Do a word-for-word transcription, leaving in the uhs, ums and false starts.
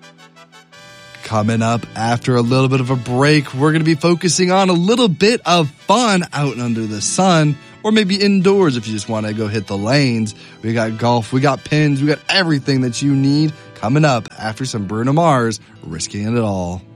Coming up after a little bit of a break, we're going to be focusing on a little bit of fun out under the sun, or maybe indoors if you just want to go hit the lanes. We got golf, we got pins, we got everything that you need coming up after some Bruno Mars, Risking It All.